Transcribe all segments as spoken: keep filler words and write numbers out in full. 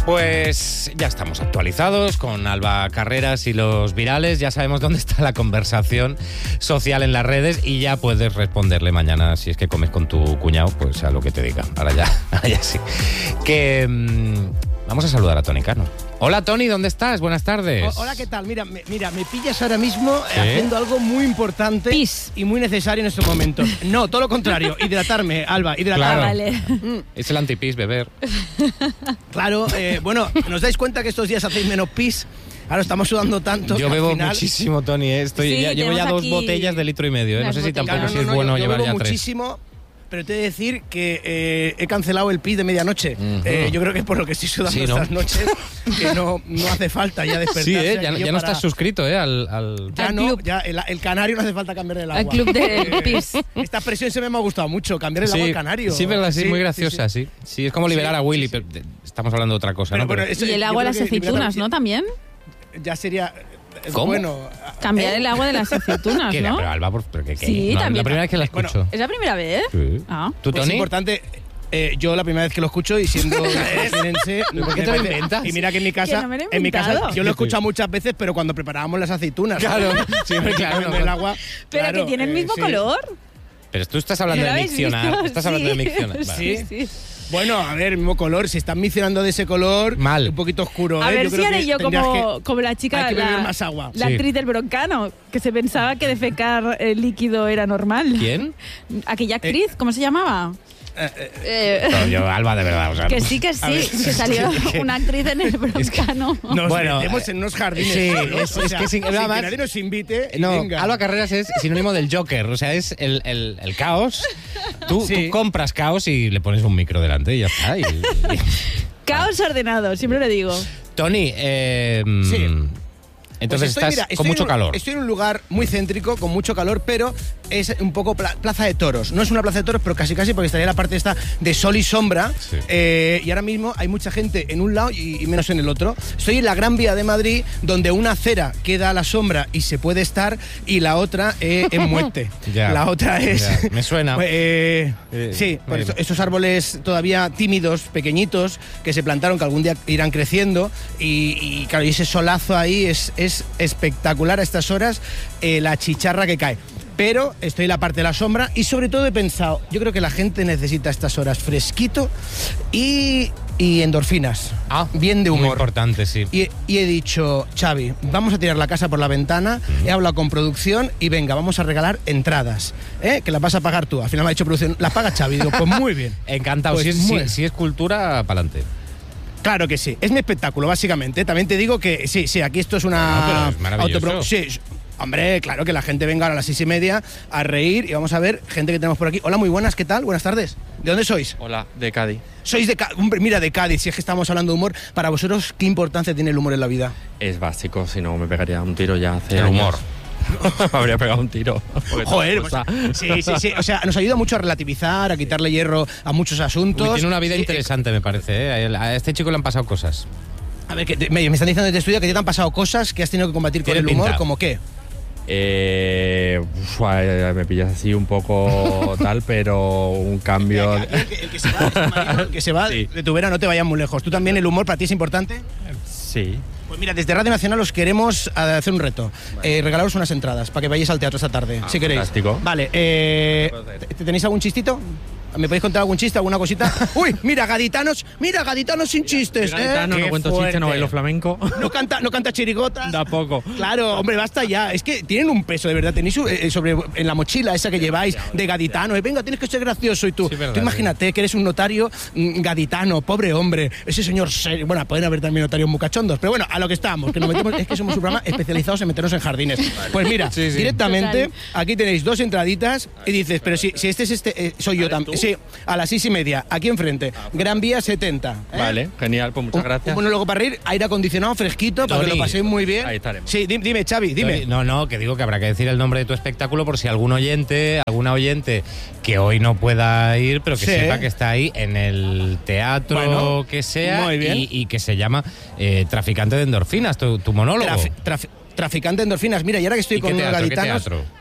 Pues ya estamos actualizados con Alba Carreras y los virales, ya sabemos dónde está la conversación social en las redes y ya puedes responderle mañana si es que comes con tu cuñado, pues a lo que te diga. Ahora ya, ahora ya sí. Que mmm, vamos a saludar a Toni Cano. Hola Toni, ¿dónde estás? Buenas tardes. O, hola, ¿qué tal? Mira, me, mira, me pillas ahora mismo ¿Sí? haciendo algo muy importante Pis. y muy necesario en estos momentos. No, todo lo contrario, hidratarme, Alba, hidratarme. Claro. Vale. Mm. Es el antipis, beber. Claro, eh, bueno, ¿nos dais cuenta que estos días hacéis menos pis? Ahora estamos sudando tanto. Yo que bebo al final... muchísimo, Toni. ¿eh? Estoy, Sí, ya, llevo ya dos aquí botellas de litro y medio. ¿eh? No sé si tampoco botellas. si es no, no, bueno yo, llevar yo ya bebo tres. muchísimo, pero te he de decir que eh, he cancelado el pis de medianoche. Uh-huh. eh, yo creo que es por lo que estoy sudando Sí, ¿no? estas noches, que no, no hace falta ya despertarse. Sí, ¿eh? ya, aquello ya no para- estás suscrito ¿eh? al... al... Ya Al no, club. ya el, el canario no hace falta cambiarle el agua. Al club del Eh, pis. Esta expresión se me ha gustado mucho, cambiar el agua al canario. Sí, verdad, sí, Sí, muy sí, graciosa, sí. Sí, es como liberar Sí, a Willy, sí, sí. pero estamos hablando de otra cosa, Pero ¿no? bueno, Pero- eso- Y el yo agua de creo las que aceitunas, ¿no? También. Ya sería... es ¿Cómo? Bueno, Cambiar ¿eh? el agua de las aceitunas, ¿Qué? ¿no? Pero Alba, ¿por pero qué? qué? Sí, No, también. la primera vez que la Bueno, escucho. ¿Es la primera vez? Sí. Ah. ¿Tú, Pues Toni? es importante... eh, yo la primera vez que lo escucho y siendo jienense, ¿Por qué me te lo parece- inventas? Y mira que en mi casa, Que no me lo he en mi casa inventado. yo lo he escuchado muchas veces, pero cuando preparábamos las aceitunas. Claro, siempre, claro, Cambiando no. el agua. Pero claro, que tiene el eh, mismo sí. color. Pero tú estás hablando ¿No de lo habéis miccionar. visto? Estás hablando de Sí. miccionar. Vale. Sí, sí. Bueno, a ver, mismo color. Si están mencionando de ese color, Mal. un poquito oscuro. A ¿eh? ver yo si creo haré que yo tendrías como, que- como la chica, hay que beber la, más agua. la Sí. actriz del Broncano, que se pensaba que defecar el líquido era normal. ¿Quién? Aquella actriz, ¿cómo se llamaba? Eh, eh, Eh, No, yo, Alba, de verdad. O sea, que sí, que A sí, ver, que salió una actriz en el Broncano. Nos Bueno, metemos en unos jardines. sí, solos, es- o es sea, que sin- sin además- que nadie nos invite. y No, venga. Alba Carreras es sinónimo del Joker, o sea, es el, el, el caos. Tú, Sí. tú compras caos y le pones un micro delante y ya está. Y, y- Caos ordenado, siempre lo digo. Toni, eh, Sí. entonces Pues estoy, estás mira, con estoy mucho en un- calor. Estoy en un lugar muy céntrico, con mucho calor, pero es un poco pla- plaza de toros. No es una plaza de toros, pero casi casi, porque estaría la parte esta de sol y sombra. Sí. Eh, y ahora mismo hay mucha gente en un lado y, y menos en el otro. Estoy en la Gran Vía de Madrid, donde una acera queda a la sombra y se puede estar, y la otra eh, en muerte. Ya, la otra es... ya, me suena. Eh, Eh, sí, por eh. eso- esos árboles todavía tímidos, pequeñitos, que se plantaron, que algún día irán creciendo, y, y claro, y ese solazo ahí es, es espectacular a estas horas, eh, la chicharra que cae. Pero estoy en la parte de la sombra y sobre todo he pensado, yo creo que la gente necesita a estas horas fresquito y, y endorfinas, Ah, bien de muy humor. importante, sí. Y, y he dicho, Xavi, vamos a tirar la casa por la ventana, he hablado con producción y venga, vamos a regalar entradas, ¿eh? Que las vas a pagar tú. Al final me ha dicho producción, las paga Xavi. Digo, pues muy bien. Encantado. Pues si, es, muy- si- si es cultura, pa'lante. Claro que sí, es mi espectáculo, básicamente. También te digo que sí, sí, aquí esto es No, una... pero es maravilloso. autopro- sí, sí. Hombre, claro, que la gente venga ahora a las seis y media a reír y vamos a ver gente que tenemos por aquí. Hola, muy buenas, ¿qué tal? Buenas tardes. ¿De dónde sois? Hola, de Cádiz. Sois de Cádiz. Hombre, mira, de Cádiz, si es que estamos hablando de humor. Para vosotros, ¿qué importancia tiene el humor en la vida? Es básico, si no me pegaría un tiro ya hace El años. humor. Me habría pegado un tiro. Porque Joder, otra pues, cosa. sí, sí, sí. O sea, nos ayuda mucho a relativizar, a quitarle hierro a muchos asuntos. Uy, tiene una vida Sí, interesante, me parece. ¿eh? A él- A este chico le han pasado cosas. A ver, que te- me, me están diciendo desde el estudio que te han pasado cosas que has tenido que combatir con Tiene el humor, pinta. ¿como qué? Eh, uf, eh, me pillas así un poco tal, pero un cambio... El que, el que se va, este marido, el que se va Sí. de tu vera, no te vayas muy lejos. ¿Tú también el humor para ti es importante? Sí. Pues mira, desde Radio Nacional os queremos eh, hacer un reto. Eh, regalaros unas entradas para que vayáis al teatro esta tarde, Ah, si queréis. fantástico. Vale, eh, ¿Qué puedo hacer? ¿te- ¿tenéis algún chistito? ¿Me podéis contar algún chiste, alguna cosita? Uy, mira, gaditanos, mira, gaditanos sin chistes. Soy ¿eh? gaditano, Qué no cuento fuerte. chistes, no bailo flamenco. No canta, no canta chirigotas. Tampoco. Claro, hombre, basta ya. Es que tienen un peso, de verdad. Tenéis eh, sobre en la mochila esa que lleváis de gaditano. eh, Venga, tienes que ser gracioso. Y tú, Sí, verdad, tú imagínate que eres un notario mm, gaditano, pobre hombre. Ese señor serio. Bueno, pueden haber también notarios muy cachondos. Pero bueno, a lo que estamos, que nos metemos, es que somos un programa especializados en meternos en jardines. Pues mira, Sí, sí. directamente, Total. aquí tenéis dos entraditas y dices, pero si, si este es este, eh, soy yo también. Sí, a las seis y media, aquí enfrente. Gran Vía setenta. ¿eh? Vale, genial, pues muchas Un- gracias. Un monólogo para reír, aire acondicionado, fresquito, para que Tony. lo paséis muy bien. Ahí estaremos. Sí, di- dime, Xavi, dime. No, no, que digo que habrá que decir el nombre de tu espectáculo por si algún oyente, alguna oyente que hoy no pueda ir, pero que Sí. sepa que está ahí en el teatro Bueno, que sea muy bien. Y, y que se llama eh, Traficante de Endorfinas, tu, tu monólogo. Trafi- trafi- traficante de endorfinas. Mira, y ahora que estoy ¿Y con qué unos teatro, qué gaditanos. teatro?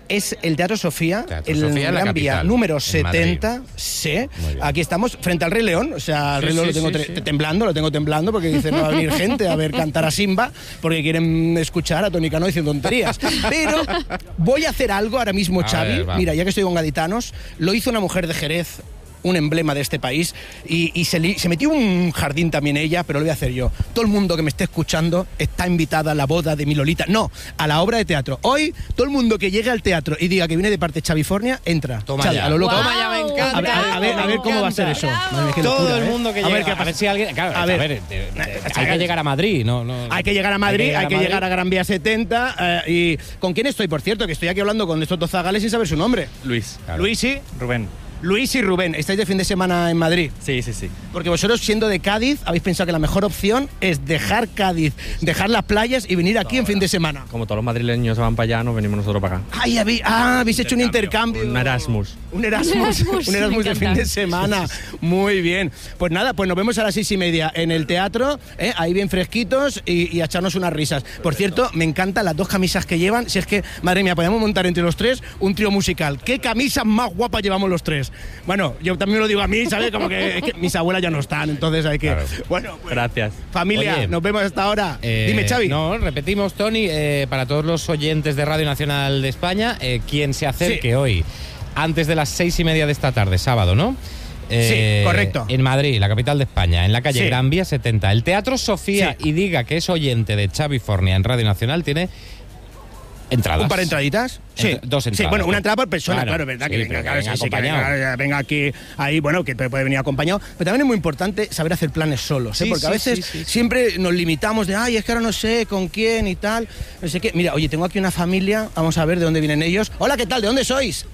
es el Teatro Sofía, Teatro el Sofía en la Gran Vía capital, número en setenta. Sí, Muy bien. aquí estamos frente al Rey León. O sea, al Sí, Rey León sí, lo tengo sí, tre- sí. temblando, lo tengo temblando porque dice no va a venir gente a ver cantar a Simba porque quieren escuchar a Toni Cano diciendo tonterías. Pero voy a hacer algo ahora mismo, A Xavi. ver, vamos. Mira, ya que estoy con gaditanos, lo hizo una mujer de Jerez, un emblema de este país, y, y se, li- se metió un jardín también ella, pero lo voy a hacer yo. Todo el mundo que me esté escuchando está invitada a la boda de mi Lolita. No, a la obra de teatro. Hoy, todo el mundo que llegue al teatro y diga que viene de parte de Xavifornia, entra. Toma Xavi, ya. a lo loco. Toma ya, me encanta. A ver, a ver, a ver cómo va a ser eso. Madre mía, qué Todo locura, el ¿eh? mundo que A llega, ver qué a ver pasa. si alguien, claro, A a ver. ver, eh, eh, hay que llegar a Madrid, no, no. Hay que llegar a Madrid, hay que llegar a, Madrid. Gran Vía setenta. eh, ¿Y con quién estoy, por cierto? Que estoy aquí hablando con estos dos zagales sin saber su nombre. Luis. Claro. Luis y... Rubén. Luis y Rubén, estáis de fin de semana en Madrid. Sí, sí, sí. Porque vosotros, siendo de Cádiz, habéis pensado que la mejor opción es dejar Cádiz, dejar las playas y venir aquí en fin de semana. Como todos los madrileños se van para allá, nos venimos nosotros para acá. Ay, habéis, ah, habéis hecho un intercambio. Un Erasmus. Un Erasmus, Erasmus, un Erasmus me de fin encanta. de semana. Muy bien. Pues nada, pues nos vemos a las seis y media en el teatro, ¿eh? Ahí bien fresquitos y, y a echarnos unas risas. Por cierto, me encantan las dos camisas que llevan. Si es que, madre mía, podemos montar entre los tres un trío musical. ¿Qué camisas más guapas llevamos los tres? Bueno, yo también me lo digo a mí, ¿sabes? Como que, es que mis abuelas ya no están, entonces hay que... Claro. Bueno, pues, Gracias. familia, Oye, nos vemos hasta ahora. Eh, Dime, Xavi. No, repetimos, Tony, eh, para todos los oyentes de Radio Nacional de España, eh, quien se acerque Sí. hoy, antes de las seis y media de esta tarde, sábado, ¿no? Sí, correcto. En Madrid, la capital de España, en la calle Sí. Gran Vía setenta, el Teatro Sofía, Sí. y diga que es oyente de Xavi Fornia en Radio Nacional, tiene entradas. ¿Un par de entraditas? Sí. Entra- dos entradas. Sí, bueno, una entrada por persona, Claro, claro, es verdad sí, que venga, pero que claro, venga sí, sí, que acompañado. venga, venga aquí, ahí, bueno, que puede venir acompañado. Pero también es muy importante saber hacer planes solos, ¿eh? Sí, Porque a sí, veces sí, sí, sí. siempre nos limitamos de, ay, es que ahora no sé con quién y tal, no sé qué. Mira, oye, tengo aquí una familia, vamos a ver de dónde vienen ellos. Hola, ¿qué tal? ¿De dónde sois?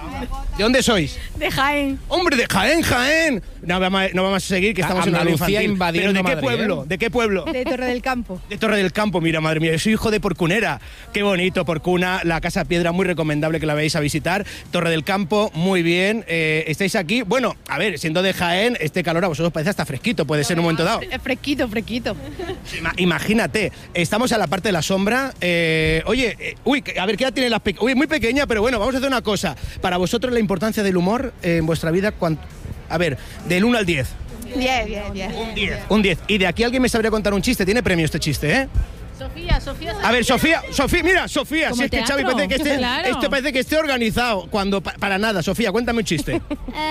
¿De dónde sois? De Jaén. ¡Hombre, de Jaén, Jaén! No vamos a, no vamos a seguir, que estamos en una Andalucía infantil. invadiendo ¿Pero de qué Madrid, pueblo? ¿eh? ¿De qué pueblo? De Torre del Campo. De Torre del Campo, mira, madre mía, yo soy hijo de Porcunera. Qué bonito, Porcuna, la Casa Piedra, muy recomendable que la veáis a visitar. Torre del Campo, muy bien. Eh, estáis aquí, bueno, a ver, siendo de Jaén, este calor a vosotros parece hasta fresquito, puede ser en un momento dado. Es fresquito, fresquito. Ima- imagínate, estamos a la parte de la sombra. Eh, oye, eh, uy, a ver, ¿qué edad tiene las pequeñas? Uy, muy pequeña, pero bueno, vamos a hacer una cosa. Para vosotros, la importancia del humor eh, en vuestra vida, ¿cuánto? A ver, del uno al diez. Bien, bien, bien. Un diez. Un diez. Y de aquí alguien me sabría contar un chiste. Tiene premio este chiste, ¿eh? Sofía, Sofía. A ver, Sofía, Sofía, mira, Sofía, Como si es que teatro, Xavi parece que esté, claro. esto parece que esté organizado, cuando pa- para nada. Sofía, cuéntame un chiste.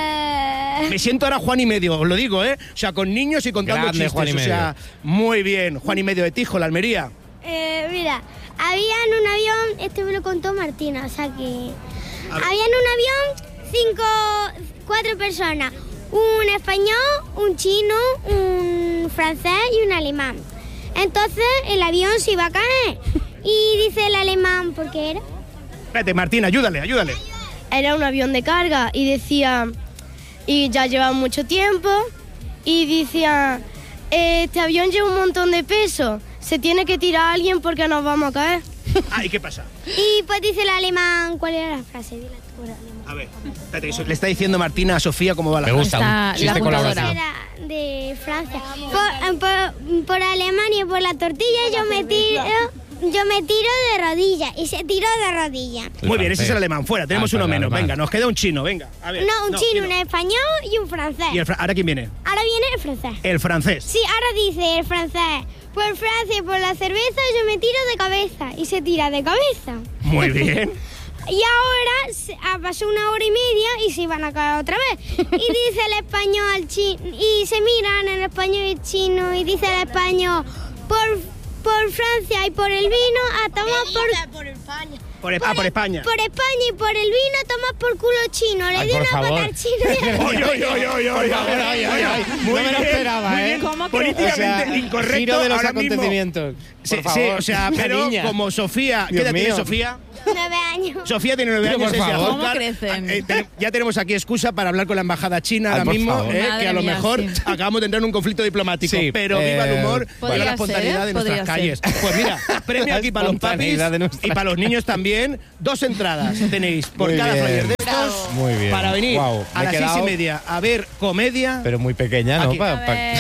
Eh, Me siento ahora Juan y medio, os lo digo, ¿eh? O sea, con niños y contando Grande, chistes. Juan y o sea, muy bien. Juan y medio de Tijo, la Almería. eh, mira, había en un avión, esto me lo contó Martina, o sea que... Había en un avión cinco, cuatro personas. Un español, un chino, un francés y un alemán. Entonces el avión se iba a caer. Y dice el alemán, ¿por qué era? Espérate, Martín, ayúdale, ayúdale. Era un avión de carga y decía, y ya lleva mucho tiempo, y decía, "Eh, este avión lleva un montón de peso, se tiene que tirar a alguien porque nos vamos a caer". Ah, ¿y qué pasa? Y pues dice el alemán, ¿cuál era la frase? Dila tú, el alemán. A ver, espérate, eso le está diciendo Martina a Sofía cómo va la Me gusta, Está un chiste la colaborativo. apuntadora. Era de Francia. Por, por, por Alemania, por la tortilla, yo me tiro, yo me tiro de rodillas y se tiró de rodillas. El Muy bien, ese francés. es el alemán. Fuera, tenemos Ah, uno el menos. alemán. Venga, nos queda un chino, venga. A ver, No, un chino, chino. un español y un francés. ¿Y el fra- ahora quién viene? Ahora viene el francés. El francés. Sí, ahora dice el francés. Por Francia y por la cerveza yo me tiro de cabeza. Y se tira de cabeza. Muy bien. Y ahora se- ha pasado una hora y media y se van a caer otra vez. Y dice el español al chino, y se miran el español y el chino, y dice el español, por, por Francia y por el vino, a tomar por... Por España. Por, ah, por España. Por España y por el vino, tomas por culo chino. Le Ay, di por una favor. pata al chino. Oye, oye, oye, oye, oye, favor, oye, ay, oye, ay, ay. muy No me lo bien, esperaba, muy ¿eh? bien. ¿Cómo que- Políticamente O sea, incorrecto giro de los ahora mismo. acontecimientos. Sí, Por sí, favor, o sea, una pero niña. como Sofía, ¿qué Dios edad tiene mío. Sofía? Nueve años. Sofía tiene nueve Pero, años, por es de favor. ¿Cómo azúcar. crecen? Eh, te- ya tenemos aquí excusa para hablar con la embajada china Ay, ahora por mismo, favor. eh, Madre que a lo mía, mejor sí. acabamos de entrar en un conflicto diplomático, Sí, pero viva el eh, humor, podría viva la ser, espontaneidad de nuestras podría calles. ser. Pues mira, premio La aquí para los papis espontaneidad de nuestras y para los niños también. Dos entradas tenéis por Muy cada bien. flyer de estos Muy bien. para venir Guau, me a he las seis y quedado- media a ver comedia. Pero muy pequeña, ¿no? Aquí. Pa- A pa- ver, Espera,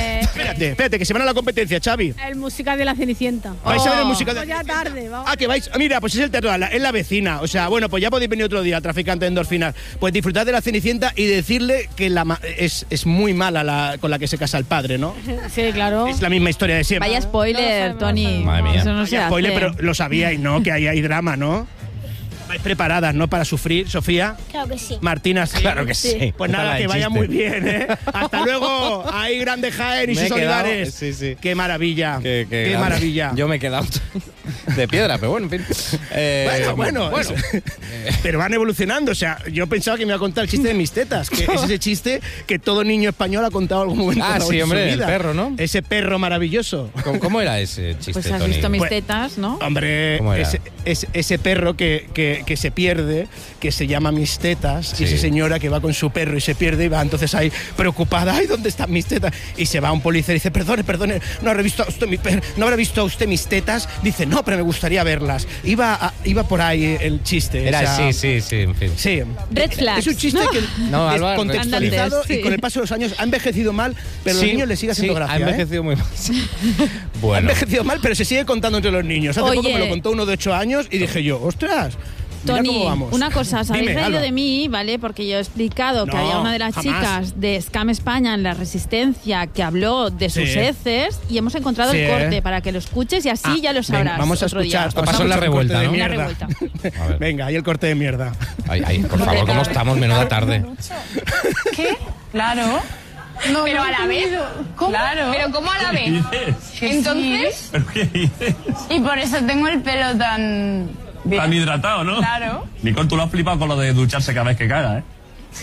Espérate, espérate, que se van a la competencia, Xavi. El musical de la Cenicienta. ¿Vais a ver el musical de Pues ya tarde, vamos. Ah, que vais. Mira, pues es el teatro, la- es la vecina. O sea, bueno, pues ya podéis venir otro día, traficante de endorfinas. Pues disfrutad de la Cenicienta y decirle que la ma- es, es muy mala la con la que se casa el padre, ¿no? Sí, claro. Es la misma historia de siempre. Vaya spoiler, Tony. Madre mía. Eso no se Vaya spoiler, hace. pero lo sabíais, ¿no? Que ahí hay drama, ¿no? Vais preparadas, ¿no? Para sufrir, Sofía. Claro que sí. Martina, sí. Claro que sí. Pues nada, Ojalá que el vaya chiste. muy bien, ¿eh? Hasta luego. Ahí, Grande Jaén y Me he sus quedado- olivares. sí, sí. Qué maravilla. Qué, qué Qué grande. maravilla. Yo me he quedado de piedra, pero bueno, en fin. Eh, Bueno, bueno, es- pero van evolucionando. O sea, yo pensaba que me iba a contar el chiste de mis tetas, que es ese chiste que todo niño español ha contado en algún momento Ah, en sí, su hombre, el vida. perro, ¿no? Ese perro maravilloso. ¿Cómo, cómo era ese chiste, Pues has Tony? visto mis Pues- tetas, ¿no? Hombre, ¿Cómo era? ese, ese, ese perro que, que, que se pierde, que se llama Mis Tetas, Sí. y esa señora que va con su perro y se pierde y va entonces ahí preocupada, ay, ¿dónde están mis tetas? Y se va a un policía y dice, perdone, perdone, ¿no habrá visto usted, mi per- ¿no habrá visto usted mis tetas? Dice, no, pero me gustaría verlas. Iba, a- iba por ahí el chiste. Era, o sea, sí, sí, sí, en fin. Sí. Red flags, Es un chiste ¿no? que No, es Álvaro, contextualizado andantes, sí. y con el paso de los años ha envejecido mal, pero a los Sí, niños les sigue haciendo sí, gracia. Ha ¿eh? envejecido muy mal. sí. Ha Bueno. envejecido mal, pero se sigue contando entre los niños. Hace poco Oye. me lo contó uno de ocho años y dije yo, ostras, mira Tony, cómo vamos. una cosa, os habéis Dime, reído Alba. de mí, ¿vale? Porque yo he explicado que No, había una de las jamás. chicas de Scam España en La Resistencia que habló de sus Sí. heces y hemos encontrado Sí, el corte ¿eh? para que lo escuches y así Ah, ya lo venga, sabrás. vamos a otro día. escuchar. Esto vamos a pasó en la escuchar el corte revuelta, de ¿no? La mierda. A ver. Venga, ahí el corte de mierda. Ay, ay, por favor, ¿cómo estamos? Menuda tarde. ¿Qué? Claro. No, Pero no a he la vez. entendido. ¿Cómo? Claro. Pero ¿cómo a la vez? Entonces. ¿Pero qué dices? Y por eso tengo el pelo tan. Tan hidratado, ¿no? Claro. Nicole, tú lo has flipado con lo de ducharse cada vez que caga, ¿eh?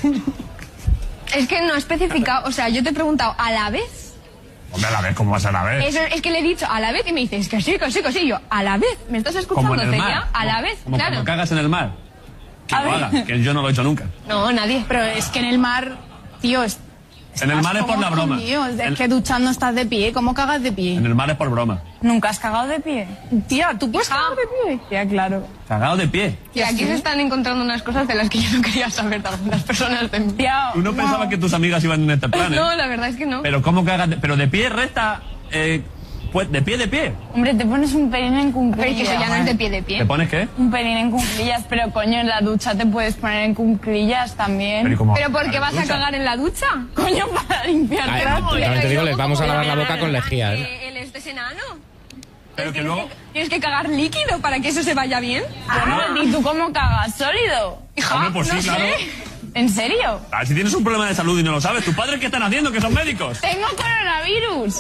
Es que no he especificado, o sea, yo te he preguntado a la vez. Hombre, a la vez, ¿cómo vas a la vez? Eso, es que le he dicho a la vez y me dices que sí, que sí, que sí. Y yo, a la vez, ¿me estás escuchando, Como en el Celia? mar. A la Como- vez, como claro. cuando cagas en el mar. Que A lo ver. haga, que yo no lo he hecho nunca. No, nadie. Pero es que en el mar, tío. Es, En el mar es estás por la como broma. escondido, Es En- que duchando estás de pie. ¿Cómo cagas de pie? En el mar es por broma. ¿Nunca has cagado de pie? Tía, ¿tú puedes cagar de pie? Tía, claro. Cagado de pie. Y aquí se están encontrando unas cosas de las que yo no quería saber de algunas personas de mí. Tía, Tú no pensabas que tus amigas iban en este plan, ¿eh? No, la verdad es que no. Pero ¿cómo cagas de, pero de pie recta? Eh, pues de pie, de pie. Hombre, te pones un pelín en Pero cuclillas. es que eso ya no es de pie de ¿Te pie. pones qué? Un pelín en cuclillas, pero coño, en la ducha te puedes poner en cuclillas también. Pero, ¿y cómo? ¿Pero por qué vas a Ducha. cagar en la ducha? Coño, para limpiarte Ay, la también bola. te digo, les vamos a lavar la Pero, boca con lejía, ¿eh? Eh, Él es de enano. Pero que Tienes luego... Tienes que cagar líquido para que eso se vaya bien. Bueno, ¿y tú cómo cagas? ¿Sólido? Hija, Hombre, pues sí, no claro. sé. ¿En serio? Ah, si tienes un problema de salud y no lo sabes, ¿tus padres qué están haciendo? Que son médicos. Tengo coronavirus.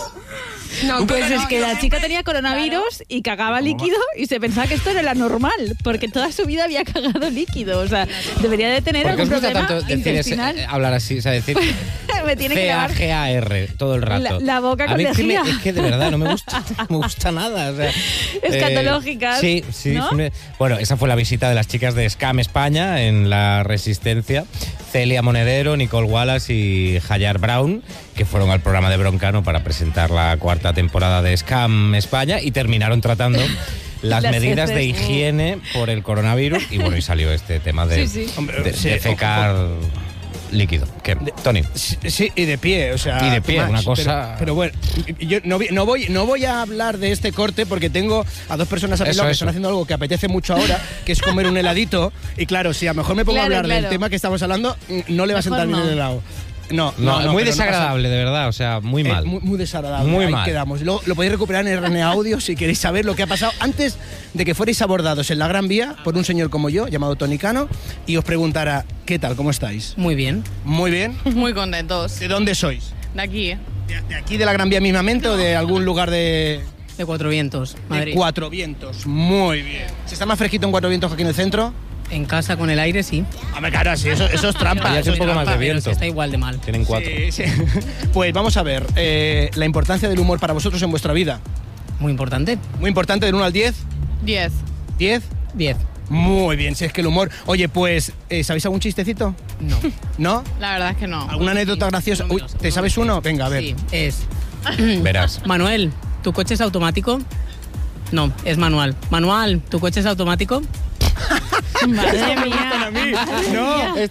No, Tú Pues pero es no, que no, la no, chica tenía coronavirus y cagaba líquido y se pensaba que esto era la normal, porque toda su vida había cagado líquido. O sea, debería de tener ¿Por qué algún os gusta problema tanto decir ese- intestinal. eh, hablar así? O sea, decir Me tiene que C A lavar G A R todo el rato. La- la boca A con mí es que, me- lejía. es que de verdad no me gusta, no me gusta nada. O sea, Escatológicas, eh, sí, sí. ¿no? sí me- bueno, esa fue la visita de las chicas de Scam España en La Resistencia. Celia Monedero, Nicole Wallace y Hayar Brown, que fueron al programa de Broncano para presentar la cuarta temporada de Scam España y terminaron tratando las, Las medidas de heces. higiene por el coronavirus. Y bueno, y salió este tema de, Sí, sí. Hombre, de, sí, defecar líquido. ¿Qué? Tony. Sí, sí, y de pie, o sea. Y de pie, too una much. cosa- Pero, pero bueno, yo no, vi- no voy, no voy a hablar de este corte porque tengo a dos personas a mi Eso, lado que eso. están haciendo algo que apetece mucho ahora, que es comer un heladito. Y claro, si a lo mejor me pongo Claro, a hablar del claro. tema que estamos hablando, mm, no le va a Mejor sentar bien no. el helado. No, No, no, no, muy pero no pasa- desagradable, de verdad. O sea, muy Eh, mal. muy, muy desagradable. Muy Ahí mal. quedamos. Lo, lo podéis recuperar en R N A Audio si queréis saber lo que ha pasado antes de que fuerais abordados en la Gran Vía por un señor como yo, llamado Tony Cano, y os preguntara, ¿qué tal? ¿Cómo estáis? Muy bien. Muy bien. Muy contentos. ¿De dónde sois? De aquí, ¿eh? ¿De, de aquí de la Gran Vía mismamente o de algún lugar de, De Cuatro Vientos, de Madrid. Cuatro Vientos? Muy bien. ¿Se está más fresquito en Cuatro Vientos que aquí en el centro? En casa con el aire, sí. Hombre, claro, sí, eso, eso es trampa. Allá hace eso un es poco más trampa. de viento. Pero está igual de mal. Tienen cuatro. Sí, sí. Pues vamos a ver, eh, la importancia del humor para vosotros en vuestra vida. Muy importante. Muy importante, del uno al diez. Diez. ¿diez? Diez. Muy bien, si es que el humor... Oye, pues, eh, ¿sabéis algún chistecito? No. ¿No? La verdad es que no. ¿Alguna anécdota graciosa? Uy, ¿te sabes uno? Venga, a ver. Sí, es... Verás. Manuel, ¿tu coche es automático? No, es manual. Manual, ¿tu coche es automático? Madre Estos me mía. gustan a mí. No,